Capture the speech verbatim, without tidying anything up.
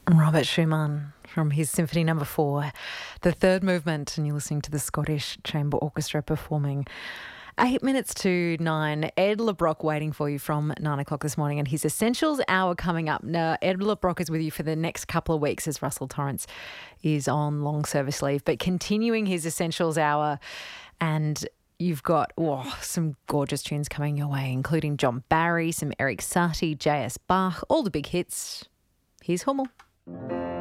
Robert Schumann from his Symphony Number Four, the third movement, and you're listening to the Scottish Chamber Orchestra performing. Eight minutes to nine. Ed LeBrock waiting for you from nine o'clock this morning, and his Essentials Hour coming up. Now, Ed LeBrock is with you for the next couple of weeks as Russell Torrance is on long service leave, but continuing his Essentials Hour, and you've got oh, some gorgeous tunes coming your way, including John Barry, some Eric Satie, J S Bach, all the big hits. Here's Hummel.